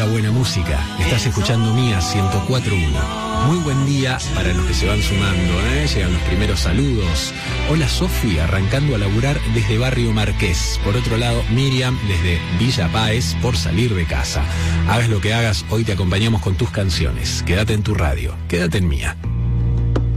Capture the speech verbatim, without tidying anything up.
pura buena música. Estás escuchando Mía ciento cuatro punto uno. Muy buen día para los que se van sumando, ¿eh? Llegan los primeros saludos. Hola Sofi, arrancando a laburar desde Barrio Marqués. Por otro lado, Miriam desde Villa Páez por salir de casa. Hagas lo que hagas, hoy te acompañamos con tus canciones. Quédate en tu radio, quédate en Mía.